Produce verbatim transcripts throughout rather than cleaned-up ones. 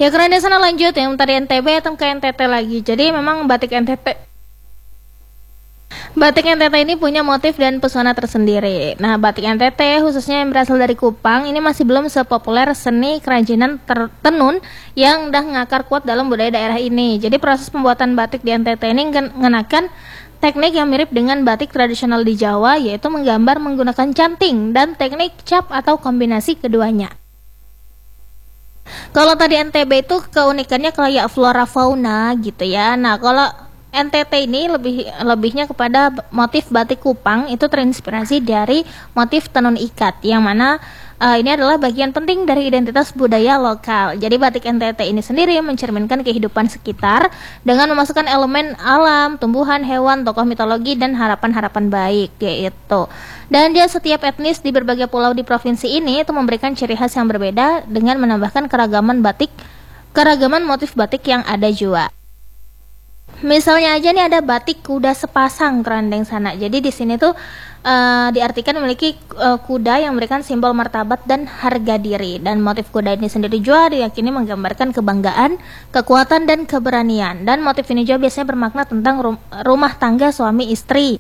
Ya karena di sana lanjut yang tadi N T B atau ke N T T lagi. Jadi memang batik N T T Batik N T T ini punya motif dan pesona tersendiri. Nah, batik N T T khususnya yang berasal dari Kupang ini masih belum sepopuler seni kerajinan ter- tenun yang udah ngakar kuat dalam budaya daerah ini. Jadi proses pembuatan batik di N T T ini mengenakan teknik yang mirip dengan batik tradisional di Jawa, yaitu menggambar menggunakan canting dan teknik cap atau kombinasi keduanya. Kalau tadi N T B itu keunikannya kayak flora fauna gitu ya. Nah, kalau N T T ini lebih lebihnya kepada motif batik Kupang itu terinspirasi dari motif tenun ikat yang mana uh, ini adalah bagian penting dari identitas budaya lokal. Jadi batik N T T ini sendiri mencerminkan kehidupan sekitar dengan memasukkan elemen alam, tumbuhan, hewan, tokoh mitologi dan harapan-harapan baik yaitu. Dan dia setiap etnis di berbagai pulau di provinsi ini itu memberikan ciri khas yang berbeda dengan menambahkan keragaman batik, keragaman motif batik yang ada juga. Misalnya aja nih ada batik kuda sepasang kerandeng sana. Jadi di sini tuh uh, diartikan memiliki uh, kuda yang memberikan simbol martabat dan harga diri. Dan motif kuda ini sendiri juga diyakini menggambarkan kebanggaan, kekuatan dan keberanian. Dan motif ini juga biasanya bermakna tentang rum- rumah tangga suami istri.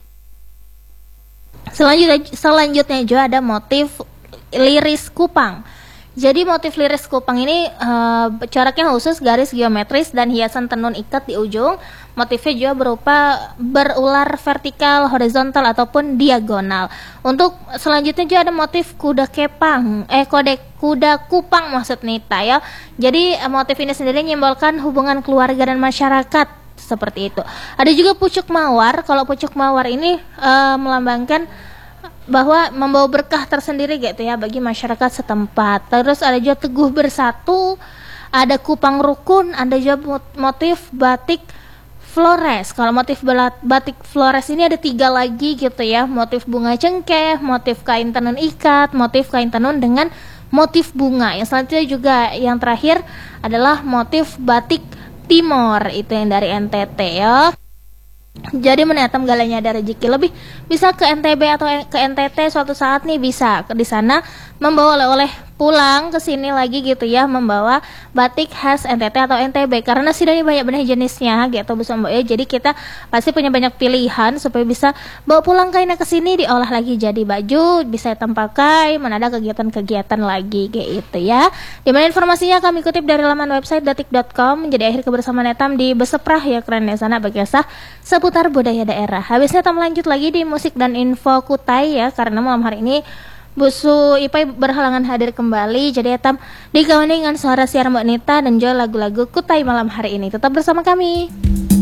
Selanjutnya, selanjutnya juga ada motif liris Kupang. Jadi motif liris Kupang ini uh, coraknya khusus garis geometris dan hiasan tenun ikat di ujung. Motifnya juga berupa berular vertikal, horizontal ataupun diagonal. Untuk selanjutnya juga ada motif kuda kepang, eh kode kuda kupang maksud Nita ya. Jadi motif ini sendiri menyimbolkan hubungan keluarga dan masyarakat seperti itu. Ada juga pucuk mawar. Kalau pucuk mawar ini uh, melambangkan bahwa membawa berkah tersendiri gitu ya bagi masyarakat setempat. Terus ada juga teguh bersatu, ada kupang rukun, ada juga motif batik Flores. Kalau motif batik Flores ini ada tiga lagi gitu ya, motif bunga cengkeh, motif kain tenun ikat, motif kain tenun dengan motif bunga. Yang selanjutnya juga yang terakhir adalah motif batik Timor, itu yang dari N T T ya. Jadi menetam galanya ada rezeki lebih bisa ke N T B atau ke N T T suatu saat nih bisa ke di sana membawa oleh-oleh pulang ke sini lagi gitu ya, membawa batik khas N T T atau N T B karena sini banyak banyak jenisnya gitu bisa mbak ya. Jadi kita pasti punya banyak pilihan supaya bisa bawa pulang kainnya ke sini diolah lagi jadi baju, bisa hitam pakai, mana ada kegiatan-kegiatan lagi kayak gitu ya. Dimana informasinya kami kutip dari laman website detik dot com. Jadi akhir kebersamaan Netam di Beseprah ya keren ya sana berkisah seputar budaya daerah. Habisnya Netam lanjut lagi di musik dan info Kutai ya karena malam hari ini Busu Ipai berhalangan hadir kembali. Jadi Etam dikawani dengan suara siar Mbak Nita dan juga lagu-lagu Kutai malam hari ini. Tetap bersama kami.